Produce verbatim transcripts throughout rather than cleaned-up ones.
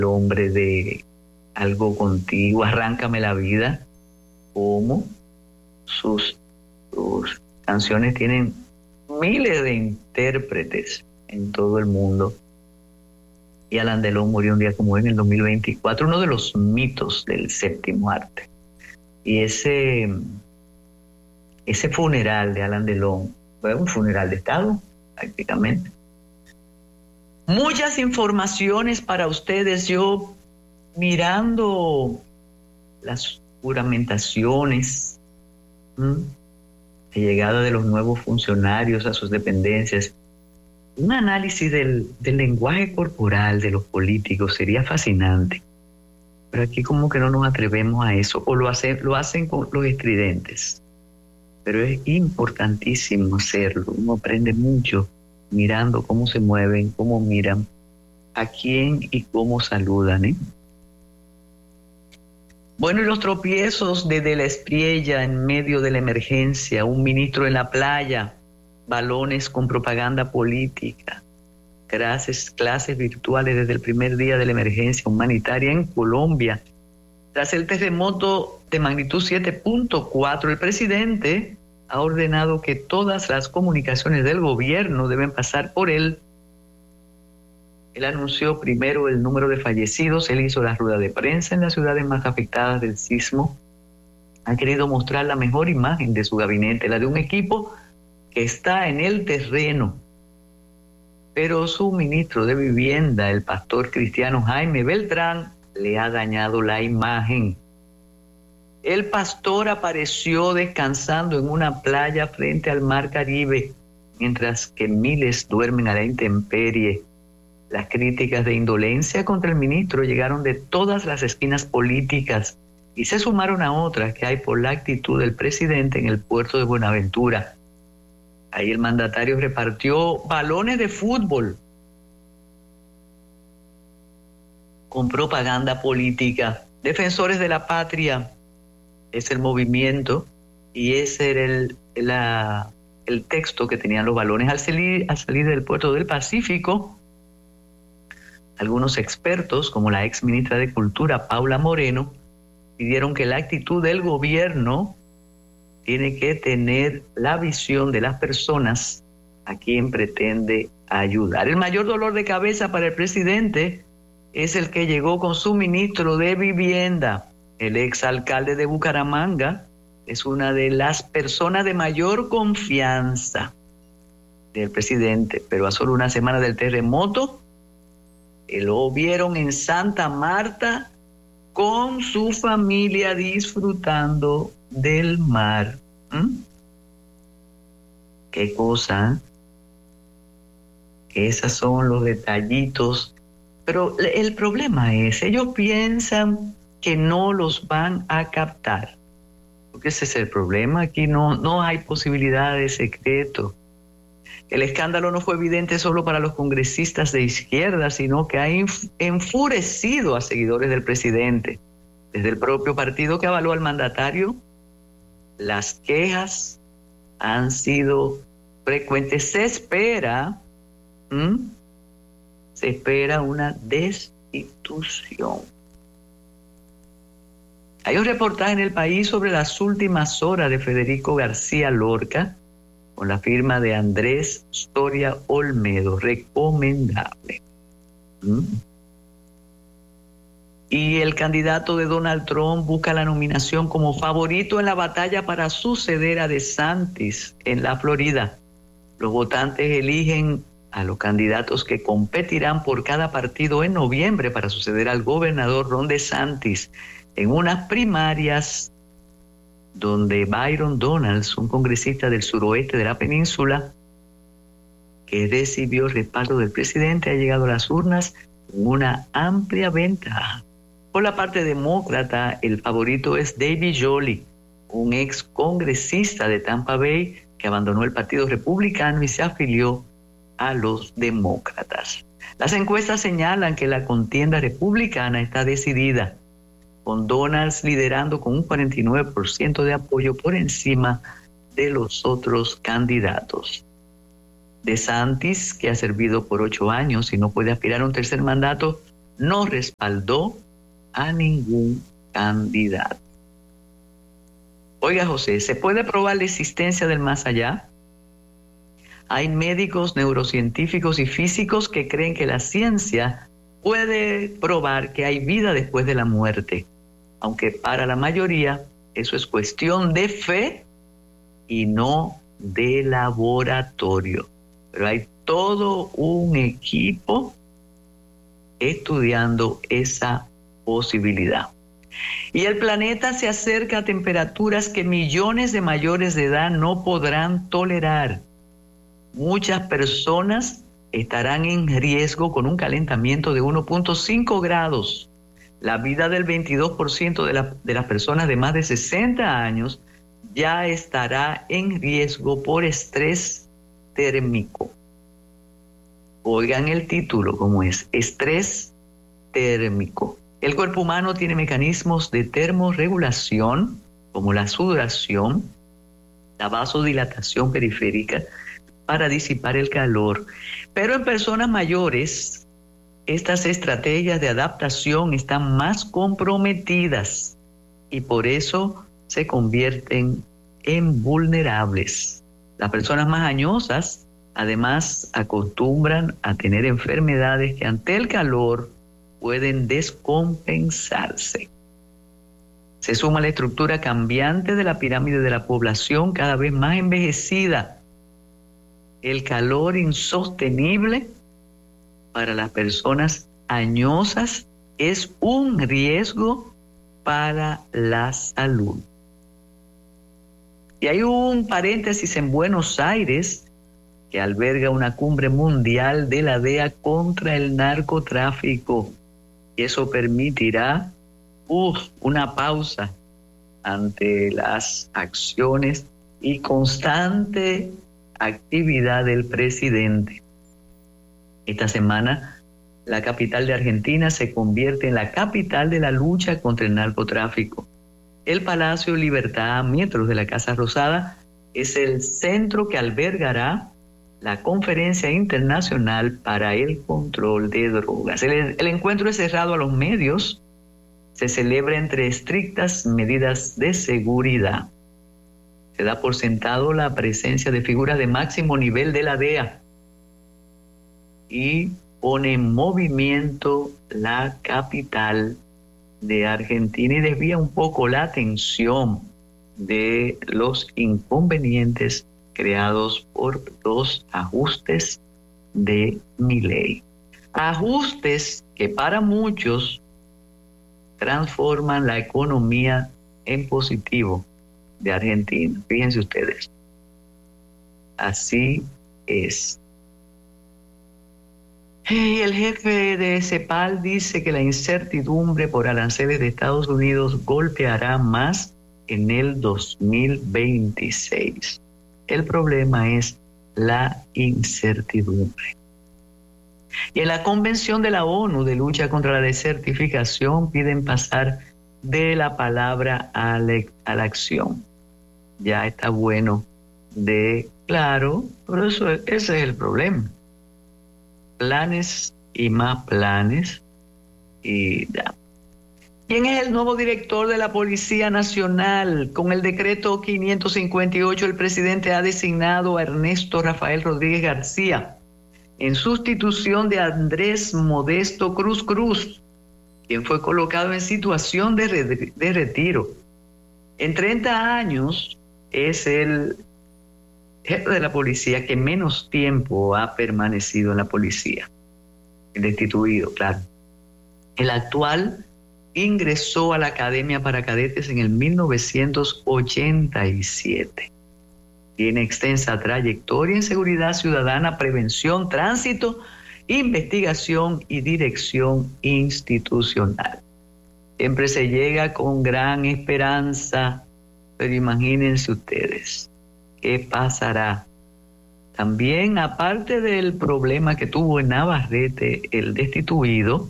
el hombre de Algo Contigo, Arráncame la Vida, como sus, sus canciones tienen miles de intérpretes en todo el mundo. Y Alain Delon murió un día como hoy en el dos mil veinticuatro, uno de los mitos del séptimo arte. Y ese, ese funeral de Alain Delon fue un funeral de Estado, prácticamente. Muchas informaciones para ustedes. Yo mirando las juramentaciones, ¿m? la llegada de los nuevos funcionarios a sus dependencias, un análisis del, del lenguaje corporal de los políticos sería fascinante. Pero aquí como que no nos atrevemos a eso, o lo, hace, lo hacen con los estridentes. Pero es importantísimo hacerlo. Uno aprende mucho mirando cómo se mueven, cómo miran, a quién y cómo saludan, ¿eh? Bueno, y los tropiezos de De la Espriella en medio de la emergencia, un ministro en la playa, balones con propaganda política, clases, clases virtuales desde el primer día de la emergencia humanitaria en Colombia. Tras el terremoto de magnitud siete punto cuatro, el presidente ha ordenado que todas las comunicaciones del gobierno deben pasar por él. Él anunció primero el número de fallecidos, él hizo la rueda de prensa en las ciudades más afectadas del sismo. Ha querido mostrar la mejor imagen de su gabinete, la de un equipo que está en el terreno. Pero su ministro de Vivienda, el pastor cristiano Jaime Beltrán, le ha dañado la imagen. El pastor apareció descansando en una playa frente al mar Caribe, mientras que miles duermen a la intemperie. Las críticas de indolencia contra el ministro llegaron de todas las esquinas políticas y se sumaron a otras que hay por la actitud del presidente en el puerto de Buenaventura. Ahí el mandatario repartió balones de fútbol con propaganda política. Defensores de la Patria es el movimiento y ese era el, la, el texto que tenían los balones. Al salir, al salir del puerto del Pacífico, algunos expertos, como la ex ministra de Cultura, Paula Moreno, pidieron que la actitud del gobierno tiene que tener la visión de las personas a quien pretende ayudar. El mayor dolor de cabeza para el presidente es el que llegó con su ministro de Vivienda. El exalcalde de Bucaramanga es una de las personas de mayor confianza del presidente, pero a solo una semana del terremoto, lo vieron en Santa Marta con su familia disfrutando del mar. ¿Mm? Qué cosa. Esos son los detallitos. Pero el problema es, ellos piensan que no los van a captar. Porque ese es el problema. Aquí no, no hay posibilidad de secreto. El escándalo no fue evidente solo para los congresistas de izquierda, sino que ha enfurecido a seguidores del presidente. Desde el propio partido que avaló al mandatario, las quejas han sido frecuentes. Se espera, ¿m? se espera una destitución. Hay un reportaje en El País sobre las últimas horas de Federico García Lorca, con la firma de Andrés Soria Olmedo, recomendable. ¿Mm? Y el candidato de Donald Trump busca la nominación como favorito en la batalla para suceder a DeSantis en la Florida. Los votantes eligen a los candidatos que competirán por cada partido en noviembre para suceder al gobernador Ron DeSantis en unas primarias donde Byron Donalds, un congresista del suroeste de la península, que recibió el respaldo del presidente, ha llegado a las urnas con una amplia ventaja. Por la parte demócrata, el favorito es David Jolley, un ex congresista de Tampa Bay que abandonó el Partido Republicano y se afilió a los demócratas. Las encuestas señalan que la contienda republicana está decidida, con Donalds liderando con un cuarenta y nueve por ciento de apoyo por encima de los otros candidatos. DeSantis, que ha servido por ocho años y no puede aspirar a un tercer mandato, no respaldó a ningún candidato. Oiga, José, ¿se puede probar la existencia del más allá? Hay médicos, neurocientíficos y físicos que creen que la ciencia puede probar que hay vida después de la muerte, aunque para la mayoría eso es cuestión de fe y no de laboratorio. Pero hay todo un equipo estudiando esa posibilidad. Y el planeta se acerca a temperaturas que millones de mayores de edad no podrán tolerar. Muchas personas estarán en riesgo con un calentamiento de uno punto cinco grados. La vida del veintidós por ciento de, la, de las personas de más de sesenta años ya estará en riesgo por estrés térmico. Oigan el título, ¿cómo es? Estrés térmico. El cuerpo humano tiene mecanismos de termorregulación, como la sudoración, la vasodilatación periférica, para disipar el calor. Pero en personas mayores, estas estrategias de adaptación están más comprometidas y por eso se convierten en vulnerables. Las personas más añosas, además, acostumbran a tener enfermedades que ante el calor pueden descompensarse. Se suma la estructura cambiante de la pirámide de la población cada vez más envejecida. El calor insostenible para las personas añosas es un riesgo para la salud. Y hay un paréntesis en Buenos Aires que alberga una cumbre mundial de la D E A contra el narcotráfico. Y eso permitirá uf, una pausa ante las acciones y constante actividad del presidente. Esta semana, la capital de Argentina se convierte en la capital de la lucha contra el narcotráfico. El Palacio Libertad, a metros de la Casa Rosada, es el centro que albergará la Conferencia Internacional para el Control de Drogas. El, el encuentro es cerrado a los medios, se celebra entre estrictas medidas de seguridad. Se da por sentado la presencia de figuras de máximo nivel de la D E A y pone en movimiento la capital de Argentina y desvía un poco la atención de los inconvenientes creados por los ajustes de Milei. Ajustes que para muchos transforman la economía en positivo de Argentina. Fíjense ustedes. Así es. Y el jefe de CEPAL dice que la incertidumbre por aranceles de Estados Unidos golpeará más en el dos mil veintiséis. El problema es la incertidumbre. Y en la Convención de la ONU de lucha contra la desertificación piden pasar de la palabra a la, a la acción. Ya está bueno de claro, pero eso, ese es el problema. Planes y más planes y ya. ¿Quién es el nuevo director de la Policía Nacional? Con el decreto quinientos cincuenta y ocho, el presidente ha designado a Ernesto Rafael Rodríguez García en sustitución de Andrés Modesto Cruz Cruz, quien fue colocado en situación de, re- de retiro. En treinta años es el jefe de la policía que menos tiempo ha permanecido en la policía. Destituido, claro. El actual ingresó a la Academia para Cadetes en el mil novecientos ochenta y siete. Tiene extensa trayectoria en seguridad ciudadana, prevención, tránsito, investigación y dirección institucional. Siempre se llega con gran esperanza, pero imagínense ustedes, ¿qué pasará? También, aparte del problema que tuvo en Navarrete el destituido,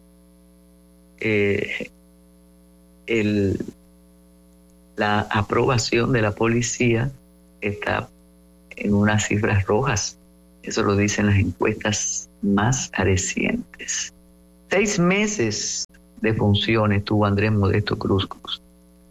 eh, el, la aprobación de la policía está en unas cifras rojas. Eso lo dicen las encuestas más recientes. Seis meses de funciones tuvo Andrés Modesto Cruz Cruz.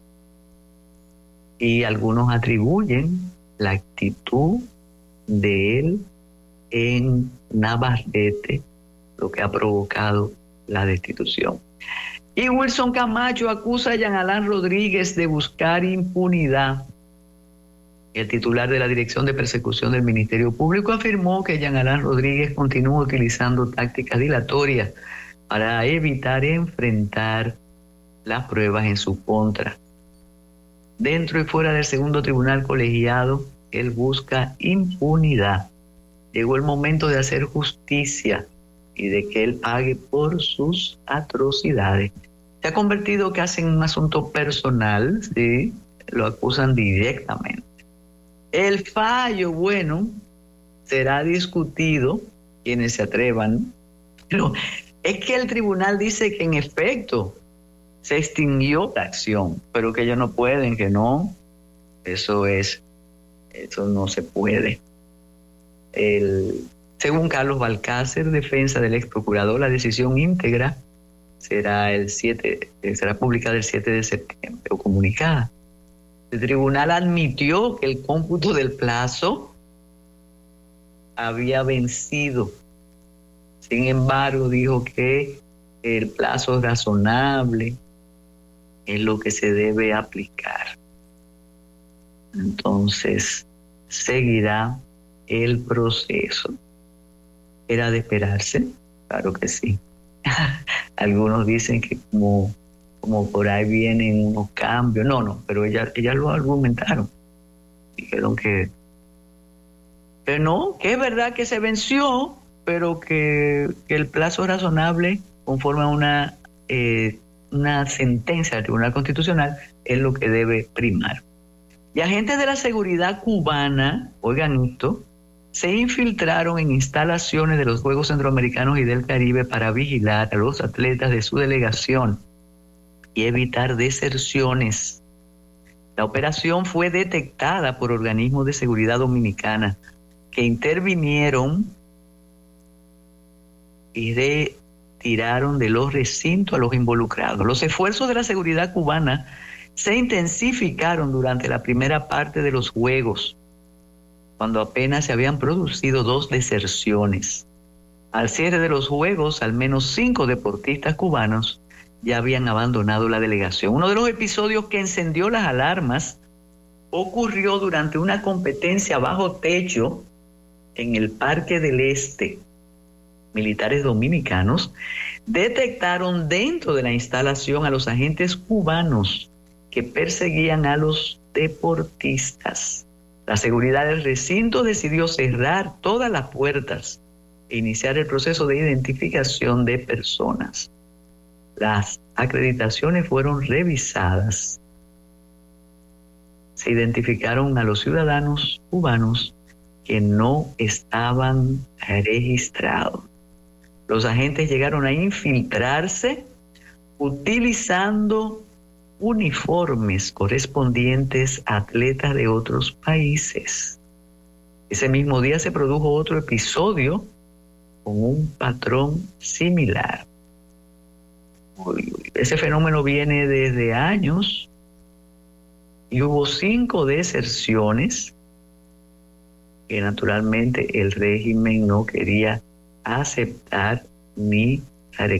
Y algunos atribuyen la actitud de él en Navarrete, lo que ha provocado la destitución. Y Wilson Camacho acusa a Jean Alain Rodríguez de buscar impunidad. El titular de la Dirección de Persecución del Ministerio Público afirmó que Jean Alain Rodríguez continúa utilizando tácticas dilatorias para evitar enfrentar las pruebas en su contra. Dentro y fuera del segundo tribunal colegiado, él busca impunidad. Llegó el momento de hacer justicia y de que él pague por sus atrocidades. Se ha convertido casi en un asunto personal, ¿sí? Lo acusan directamente. El fallo, bueno, será discutido, quienes se atrevan, pero es que el tribunal dice que en efecto se extinguió la acción, pero que ellos no pueden, que no, eso es, eso no se puede. El, según Carlos Balcácer, defensa del ex procurador, la decisión íntegra será el siete, será publicada el siete de septiembre o comunicada. El tribunal admitió que el cómputo del plazo había vencido. Sin embargo, dijo que el plazo razonable es lo que se debe aplicar. Entonces, seguirá el proceso. ¿Era de esperarse? Claro que sí. Algunos dicen que como, como por ahí vienen unos cambios. No, no, pero ellas ella lo argumentaron. Dijeron que, que no, que es verdad que se venció, pero que, que el plazo razonable, conforme a una, eh, una sentencia del Tribunal Constitucional, es lo que debe primar. Y agentes de la seguridad cubana, oigan esto, se infiltraron en instalaciones de los Juegos Centroamericanos y del Caribe para vigilar a los atletas de su delegación y evitar deserciones. La operación fue detectada por organismos de seguridad dominicana que intervinieron y retiraron de los recintos a los involucrados. Los esfuerzos de la seguridad cubana se intensificaron durante la primera parte de los Juegos, cuando apenas se habían producido dos deserciones. Al cierre de los Juegos, al menos cinco deportistas cubanos ya habían abandonado la delegación. Uno de los episodios que encendió las alarmas ocurrió durante una competencia bajo techo en el Parque del Este. Militares dominicanos detectaron dentro de la instalación a los agentes cubanos que perseguían a los deportistas. La seguridad del recinto decidió cerrar todas las puertas e iniciar el proceso de identificación de personas. Las acreditaciones fueron revisadas. Se identificaron a los ciudadanos cubanos que no estaban registrados. Los agentes llegaron a infiltrarse utilizando uniformes correspondientes a atletas de otros países. Ese mismo día se produjo otro episodio con un patrón similar. Ese fenómeno viene desde años y hubo cinco deserciones que naturalmente el régimen no quería aceptar ni